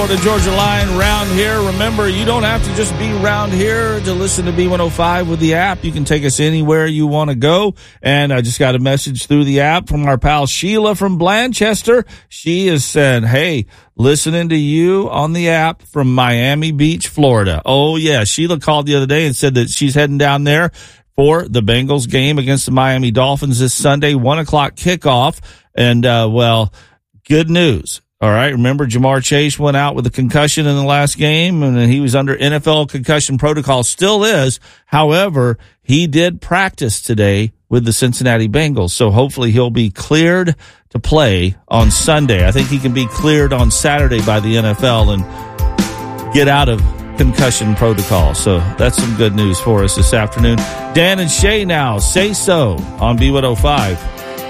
The Georgia Line round here. Remember, you don't have to just be round here to listen to B105 with the app. You can take us anywhere you want to go. And I just got a message through the app from our pal Sheila from Blanchester. She has said, hey, listening to you on the app from Miami Beach, Florida. Oh, yeah. Sheila called the other day and said that she's heading down there for the Bengals game against the Miami Dolphins this Sunday, 1:00 kickoff. And, good news. All right. Remember, Jamar Chase went out with a concussion in the last game, and he was under NFL concussion protocol, still is. However, he did practice today with the Cincinnati Bengals, so hopefully he'll be cleared to play on Sunday. I think he can be cleared on Saturday by the NFL and get out of concussion protocol. So that's some good news for us this afternoon. Dan and Shay now, Say So on B105.